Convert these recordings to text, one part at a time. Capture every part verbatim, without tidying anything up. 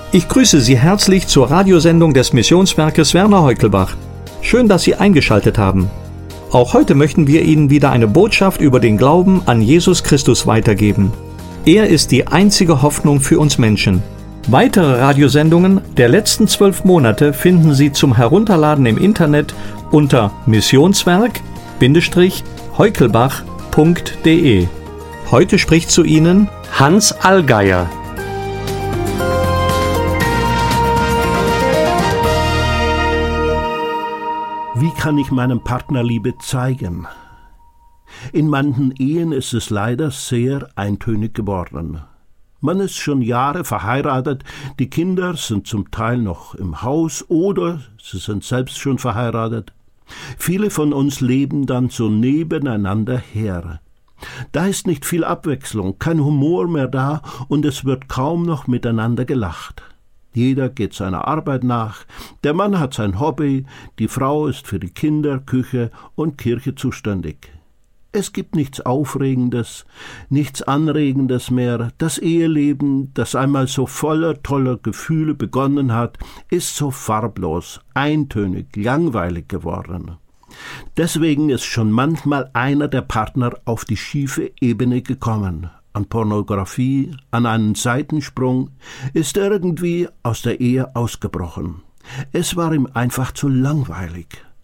Ich grüße Sie herzlich zur Radiosendung des Missionswerkes Werner Heukelbach. Schön, dass Sie eingeschaltet haben. Auch heute möchten wir Ihnen wieder eine Botschaft über den Glauben an Jesus Christus weitergeben. Er ist die einzige Hoffnung für uns Menschen. Weitere Radiosendungen der letzten zwölf Monate finden Sie zum Herunterladen im Internet unter missionswerk Bindestrich heukelbach punkt de. Heute spricht zu Ihnen Hans Allgeier. Wie kann ich meinem Partner Liebe zeigen? In manchen Ehen ist es leider sehr eintönig geworden. Man ist schon Jahre verheiratet, die Kinder sind zum Teil noch im Haus oder sie sind selbst schon verheiratet. Viele von uns leben dann so nebeneinander her. Da ist nicht viel Abwechslung, kein Humor mehr da und es wird kaum noch miteinander gelacht. Jeder geht seiner Arbeit nach, der Mann hat sein Hobby, die Frau ist für die Kinder, Küche und Kirche zuständig. Es gibt nichts Aufregendes, nichts Anregendes mehr. Das Eheleben, das einmal so voller toller Gefühle begonnen hat, ist so farblos, eintönig, langweilig geworden. Deswegen ist schon manchmal einer der Partner auf die schiefe Ebene gekommen. An Pornografie, an einen Seitensprung, ist irgendwie aus der Ehe ausgebrochen. Es war ihm einfach zu langweilig.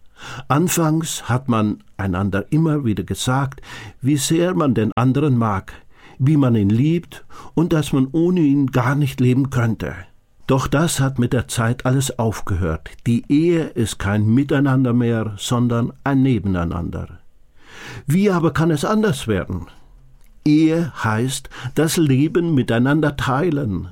Anfangs hat man einander immer wieder gesagt, wie sehr man den anderen mag, wie man ihn liebt und dass man ohne ihn gar nicht leben könnte. Doch das hat mit der Zeit alles aufgehört. Die Ehe ist kein Miteinander mehr, sondern ein Nebeneinander. Wie aber kann es anders werden? Ehe heißt das Leben miteinander teilen.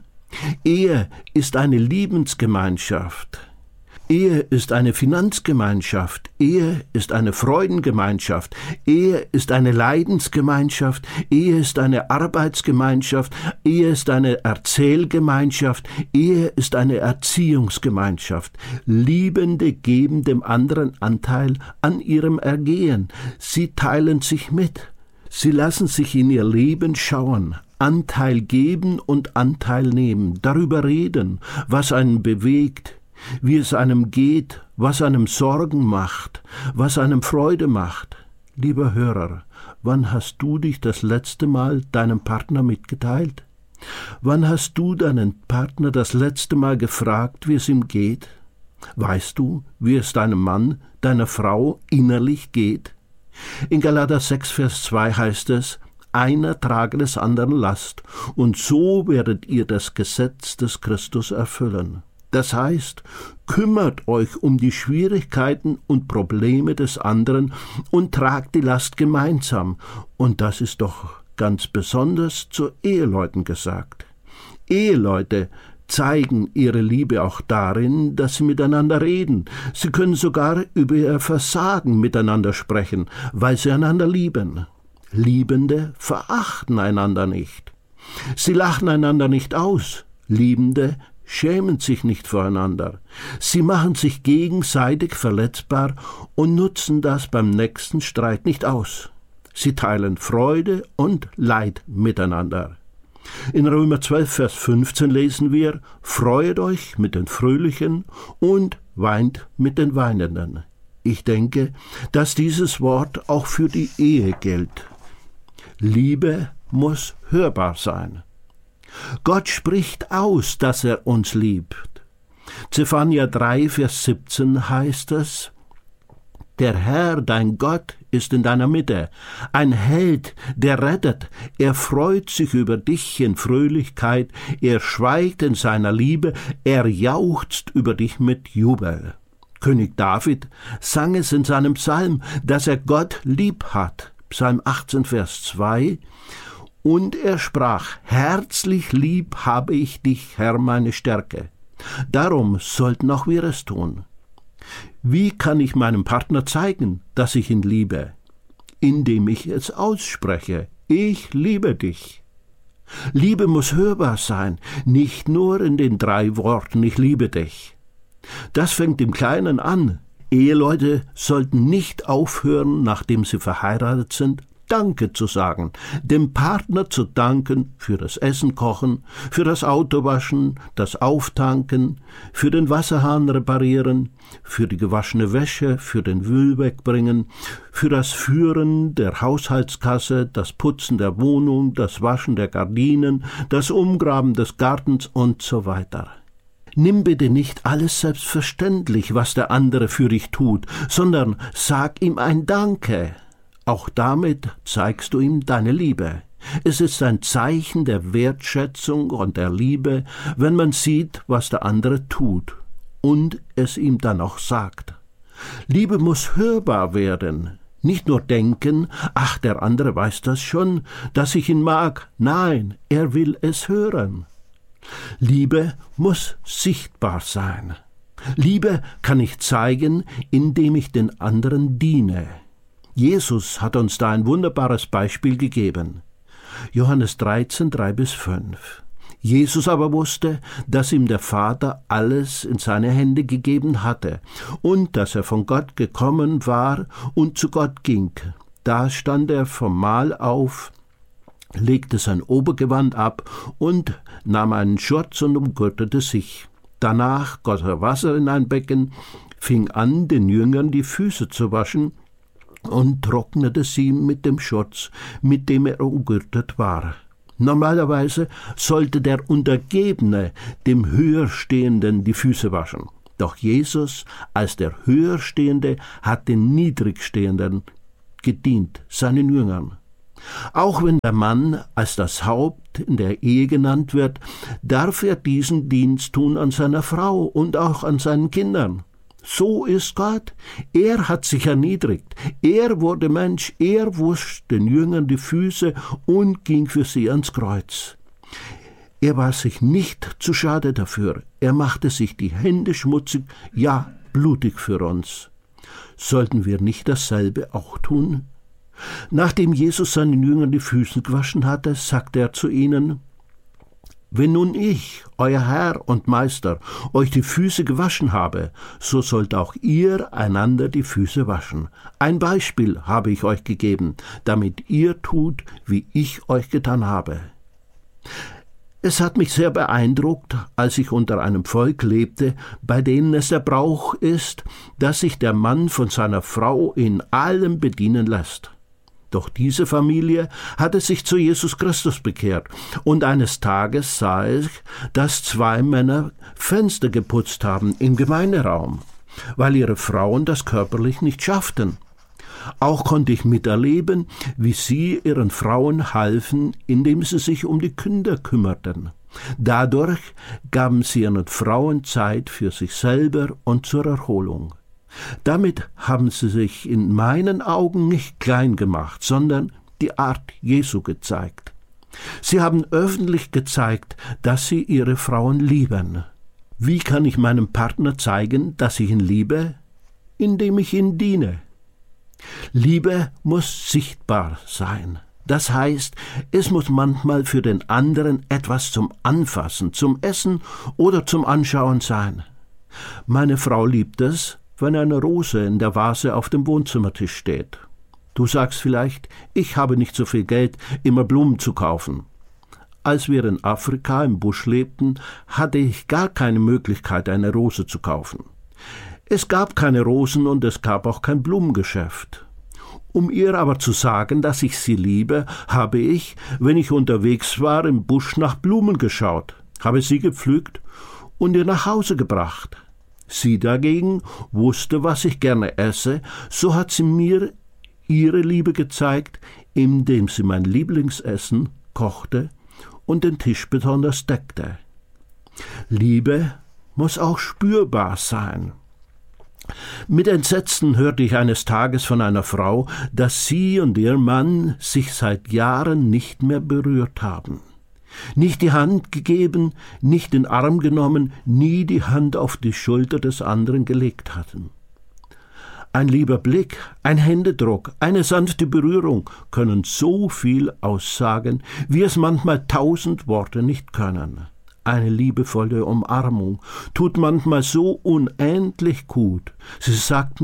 Ehe ist eine Liebensgemeinschaft. Ehe ist eine Finanzgemeinschaft. Ehe ist eine Freudengemeinschaft. Ehe ist eine Leidensgemeinschaft. Ehe ist eine Arbeitsgemeinschaft. Ehe ist eine Erzählgemeinschaft. Ehe ist eine Erziehungsgemeinschaft. Liebende geben dem anderen Anteil an ihrem Ergehen. Sie teilen sich mit. Sie lassen sich in ihr Leben schauen, Anteil geben und Anteil nehmen, darüber reden, was einen bewegt, wie es einem geht, was einem Sorgen macht, was einem Freude macht. Lieber Hörer, wann hast du dich das letzte Mal deinem Partner mitgeteilt? Wann hast du deinen Partner das letzte Mal gefragt, wie es ihm geht? Weißt du, wie es deinem Mann, deiner Frau innerlich geht? In Galater sechs, Vers zwei heißt es, einer trage des anderen Last, und so werdet ihr das Gesetz des Christus erfüllen. Das heißt, kümmert euch um die Schwierigkeiten und Probleme des anderen und tragt die Last gemeinsam. Und das ist doch ganz besonders zu Eheleuten gesagt. Eheleute zeigen ihre Liebe auch darin, dass sie miteinander reden. Sie können sogar über ihr Versagen miteinander sprechen, weil sie einander lieben. Liebende verachten einander nicht. Sie lachen einander nicht aus. Liebende schämen sich nicht voreinander. Sie machen sich gegenseitig verletzbar und nutzen das beim nächsten Streit nicht aus. Sie teilen Freude und Leid miteinander. In Römer zwölf, Vers fünfzehn lesen wir, freuet euch mit den Fröhlichen und weint mit den Weinenden. Ich denke, dass dieses Wort auch für die Ehe gilt. Liebe muss hörbar sein. Gott spricht aus, dass er uns liebt. Zephania drei, Vers siebzehn heißt es, der Herr, dein Gott, ist in deiner Mitte, ein Held, der rettet, er freut sich über dich in Fröhlichkeit, er schweigt in seiner Liebe, er jauchzt über dich mit Jubel. König David sang es in seinem Psalm, dass er Gott lieb hat, Psalm achtzehn, Vers zwei, und er sprach, herzlich lieb habe ich dich, Herr, meine Stärke. Darum sollten auch wir es tun. Wie kann ich meinem Partner zeigen, dass ich ihn liebe? Indem ich es ausspreche. Ich liebe dich. Liebe muss hörbar sein, nicht nur in den drei Worten, ich liebe dich. Das fängt im Kleinen an. Eheleute sollten nicht aufhören, nachdem sie verheiratet sind, Danke zu sagen, dem Partner zu danken für das Essen kochen, für das Autowaschen, das Auftanken, für den Wasserhahn reparieren, für die gewaschene Wäsche, für den Müll wegbringen, für das Führen der Haushaltskasse, das Putzen der Wohnung, das Waschen der Gardinen, das Umgraben des Gartens und so weiter. Nimm bitte nicht alles selbstverständlich, was der andere für dich tut, sondern sag ihm ein Danke. Auch damit zeigst du ihm deine Liebe. Es ist ein Zeichen der Wertschätzung und der Liebe, wenn man sieht, was der andere tut und es ihm dann auch sagt. Liebe muss hörbar werden. Nicht nur denken, ach, der andere weiß das schon, dass ich ihn mag. Nein, er will es hören. Liebe muss sichtbar sein. Liebe kann ich zeigen, indem ich den anderen diene. Jesus hat uns da ein wunderbares Beispiel gegeben. Johannes dreizehn, drei bis fünf. Jesus aber wusste, dass ihm der Vater alles in seine Hände gegeben hatte und dass er von Gott gekommen war und zu Gott ging. Da stand er vom Mahl auf, legte sein Obergewand ab und nahm einen Schurz und umgürtete sich. Danach goss er Wasser in ein Becken, fing an, den Jüngern die Füße zu waschen und trocknete sie mit dem Schurz, mit dem er umgürtet war. Normalerweise sollte der Untergebene dem Höherstehenden die Füße waschen. Doch Jesus, als der Höherstehende, hat den Niedrigstehenden gedient, seinen Jüngern. Auch wenn der Mann als das Haupt in der Ehe genannt wird, darf er diesen Dienst tun an seiner Frau und auch an seinen Kindern. So ist Gott. Er hat sich erniedrigt. Er wurde Mensch. Er wusch den Jüngern die Füße und ging für sie ans Kreuz. Er war sich nicht zu schade dafür. Er machte sich die Hände schmutzig, ja blutig für uns. Sollten wir nicht dasselbe auch tun? Nachdem Jesus seinen Jüngern die Füße gewaschen hatte, sagte er zu ihnen: Wenn nun ich, euer Herr und Meister, euch die Füße gewaschen habe, so sollt auch ihr einander die Füße waschen. Ein Beispiel habe ich euch gegeben, damit ihr tut, wie ich euch getan habe. Es hat mich sehr beeindruckt, als ich unter einem Volk lebte, bei denen es der Brauch ist, dass sich der Mann von seiner Frau in allem bedienen lässt. Doch diese Familie hatte sich zu Jesus Christus bekehrt, und eines Tages sah ich, dass zwei Männer Fenster geputzt haben im Gemeinderaum, weil ihre Frauen das körperlich nicht schafften. Auch konnte ich miterleben, wie sie ihren Frauen halfen, indem sie sich um die Kinder kümmerten. Dadurch gaben sie ihren Frauen Zeit für sich selber und zur Erholung. Damit haben sie sich in meinen Augen nicht klein gemacht, sondern die Art Jesu gezeigt. Sie haben öffentlich gezeigt, dass sie ihre Frauen lieben. Wie kann ich meinem Partner zeigen, dass ich ihn liebe? Indem ich ihn diene. Liebe muss sichtbar sein. Das heißt, es muss manchmal für den anderen etwas zum Anfassen, zum Essen oder zum Anschauen sein. Meine Frau liebt es, wenn eine Rose in der Vase auf dem Wohnzimmertisch steht. Du sagst vielleicht, ich habe nicht so viel Geld, immer Blumen zu kaufen. Als wir in Afrika im Busch lebten, hatte ich gar keine Möglichkeit, eine Rose zu kaufen. Es gab keine Rosen und es gab auch kein Blumengeschäft. Um ihr aber zu sagen, dass ich sie liebe, habe ich, wenn ich unterwegs war, im Busch nach Blumen geschaut, habe sie gepflückt und ihr nach Hause gebracht. Sie dagegen wusste, was ich gerne esse, so hat sie mir ihre Liebe gezeigt, indem sie mein Lieblingsessen kochte und den Tisch besonders deckte. Liebe muss auch spürbar sein. Mit Entsetzen hörte ich eines Tages von einer Frau, dass sie und ihr Mann sich seit Jahren nicht mehr berührt haben. Nicht die Hand gegeben, nicht den Arm genommen, nie die Hand auf die Schulter des anderen gelegt hatten. Ein lieber Blick, ein Händedruck, eine sanfte Berührung können so viel aussagen, wie es manchmal tausend Worte nicht können. Eine liebevolle Umarmung tut manchmal so unendlich gut. Sie sagt mir,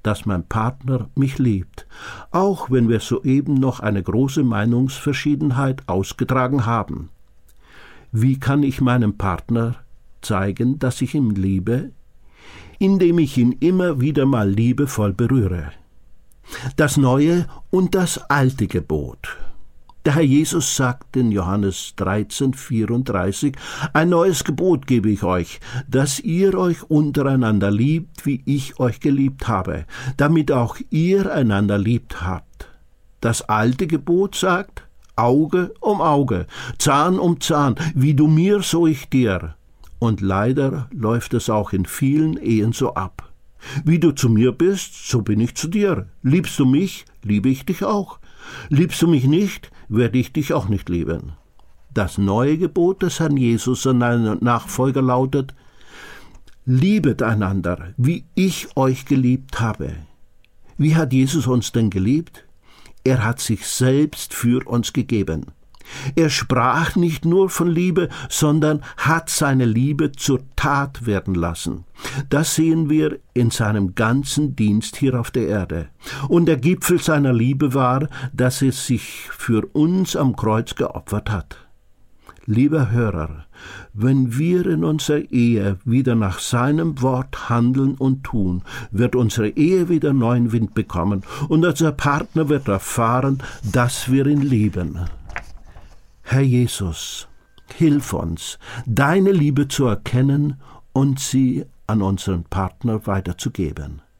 dass mein Partner mich liebt, auch wenn wir soeben noch eine große Meinungsverschiedenheit ausgetragen haben. Wie kann ich meinem Partner zeigen, dass ich ihn liebe? Indem ich ihn immer wieder mal liebevoll berühre. Das neue und das alte Gebot. Der Herr Jesus sagt in Johannes dreizehn, vierunddreißig, ein neues Gebot gebe ich euch, dass ihr euch untereinander liebt, wie ich euch geliebt habe, damit auch ihr einander liebt habt. Das alte Gebot sagt, Auge um Auge, Zahn um Zahn, wie du mir, so ich dir. Und leider läuft es auch in vielen Ehen so ab. Wie du zu mir bist, so bin ich zu dir. Liebst du mich, liebe ich dich auch. Liebst du mich nicht, werde ich dich auch nicht lieben. Das neue Gebot des Herrn Jesus an seine Nachfolger lautet, liebet einander, wie ich euch geliebt habe. Wie hat Jesus uns denn geliebt? Er hat sich selbst für uns gegeben. Er sprach nicht nur von Liebe, sondern hat seine Liebe zur Tat werden lassen. Das sehen wir in seinem ganzen Dienst hier auf der Erde. Und der Gipfel seiner Liebe war, dass er sich für uns am Kreuz geopfert hat. Lieber Hörer, wenn wir in unserer Ehe wieder nach seinem Wort handeln und tun, wird unsere Ehe wieder neuen Wind bekommen und unser Partner wird erfahren, dass wir ihn lieben. Herr Jesus, hilf uns, deine Liebe zu erkennen und sie an unseren Partner weiterzugeben.